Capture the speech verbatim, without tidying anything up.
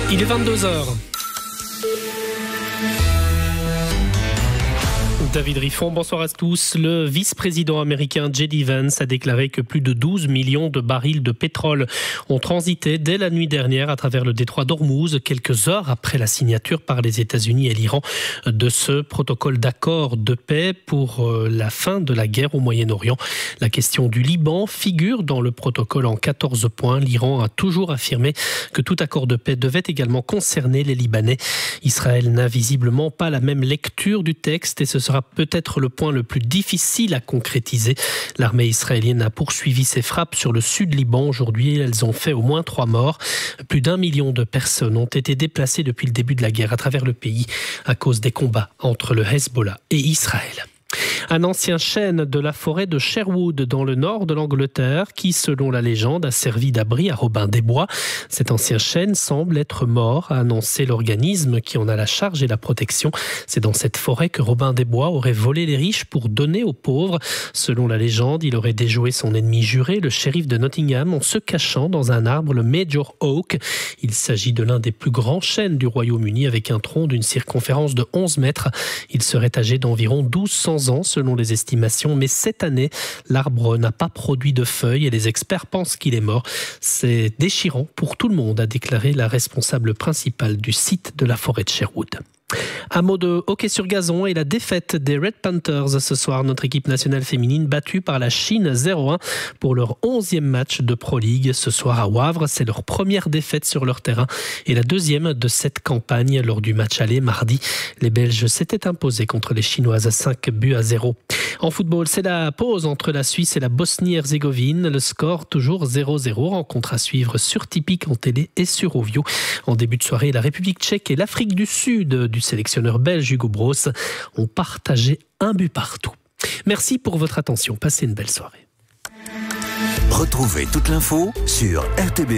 Il est vingt-deux heures. David Riffon, bonsoir à tous. Le vice-président américain J D Vance a déclaré que plus de douze millions de barils de pétrole ont transité dès la nuit dernière à travers le détroit d'Ormuz, quelques heures après la signature par les États-Unis et l'Iran de ce protocole d'accord de paix pour la fin de la guerre au Moyen-Orient. La question du Liban figure dans le protocole en quatorze points. L'Iran a toujours affirmé que tout accord de paix devait également concerner les Libanais. Israël n'a visiblement pas la même lecture du texte et ce sera peut-être le point le plus difficile à concrétiser. L'armée israélienne a poursuivi ses frappes sur le sud Liban. Aujourd'hui, elles ont fait au moins trois morts. Plus d'un million de personnes ont été déplacées depuis le début de la guerre à travers le pays à cause des combats entre le Hezbollah et Israël. Un ancien chêne de la forêt de Sherwood dans le nord de l'Angleterre qui, selon la légende, a servi d'abri à Robin des Bois. Cet ancien chêne semble être mort, a annoncé l'organisme qui en a la charge et la protection. C'est dans cette forêt que Robin des Bois aurait volé les riches pour donner aux pauvres. Selon la légende, il aurait déjoué son ennemi juré, le shérif de Nottingham, en se cachant dans un arbre, le Major Oak. Il s'agit de l'un des plus grands chênes du Royaume-Uni avec un tronc d'une circonférence de onze mètres. Il serait âgé d'environ douze cents ans selon les estimations, mais cette année, l'arbre n'a pas produit de feuilles et les experts pensent qu'il est mort. C'est déchirant pour tout le monde, a déclaré la responsable principale du site de la forêt de Sherwood. Un mot de hockey sur gazon et la défaite des Red Panthers ce soir. Notre équipe nationale féminine battue par la Chine zéro un pour leur onzième match de Pro League ce soir à Wavre. C'est leur première défaite sur leur terrain et la deuxième de cette campagne. Lors du match aller mardi, les Belges s'étaient imposés contre les Chinoises à cinq buts à zéro. En football, c'est la pause entre la Suisse et la Bosnie-Herzégovine. Le score toujours zéro zéro. Rencontre à suivre sur Tipeee en télé et sur Ovio. En début de soirée, la République tchèque et l'Afrique du Sud du sélectionneur belge Hugo Broos ont partagé un but partout. Merci pour votre attention. Passez une belle soirée. Retrouvez toute l'info sur R T B.